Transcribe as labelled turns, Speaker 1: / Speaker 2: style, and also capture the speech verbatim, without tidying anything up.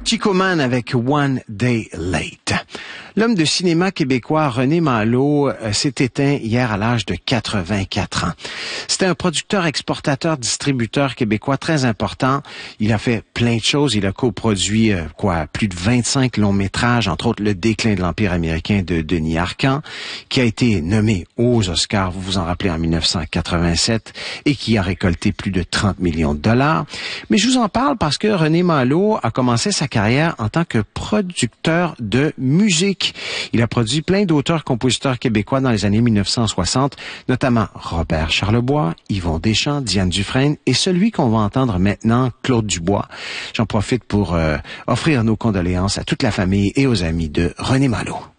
Speaker 1: Chico Man avec One Day Late. L'homme de cinéma québécois René Malo euh, s'est éteint hier à l'âge de quatre-vingt-quatre ans. C'était un producteur, exportateur, distributeur québécois très important. Il a fait plein de choses. Il a coproduit euh, quoi, plus de vingt-cinq longs métrages, entre autres Le déclin de l'Empire américain de Denis Arcand, qui a été nommé aux Oscars, vous vous en rappelez, en mille neuf cent quatre-vingt-sept, et qui a récolté plus de trente millions de dollars. Mais je vous en parle parce que René Malo a commencé sa carrière en tant que producteur de musique. Il a produit plein d'auteurs-compositeurs québécois dans les années mille neuf cent soixante, notamment Robert Charlebois, Yvon Deschamps, Diane Dufresne et celui qu'on va entendre maintenant, Claude Dubois. J'en profite pour euh, offrir nos condoléances à toute la famille et aux amis de René Malo.